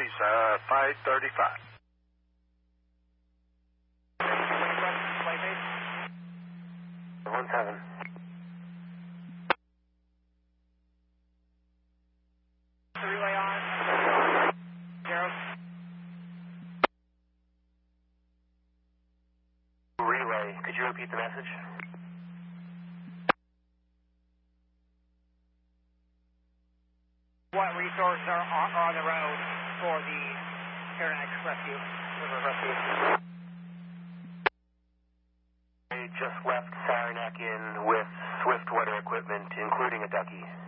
Breeze 535. One seven. Relay on. 0. Relay, could you repeat the message? What resources are on the road for the Saranac rescue? River rescue. They just left Saranac in with swift weather equipment, including a ducky.